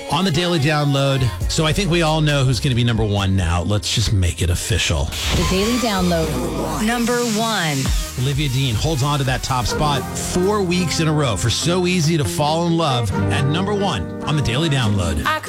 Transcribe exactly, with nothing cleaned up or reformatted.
On the Daily Download. So I think we all know who's going to be number one now. Let's just make it official. The Daily Download. Number one. Olivia Dean holds on to that top spot four weeks in a row for So Easy to Fall in Love at number one on the Daily Download. I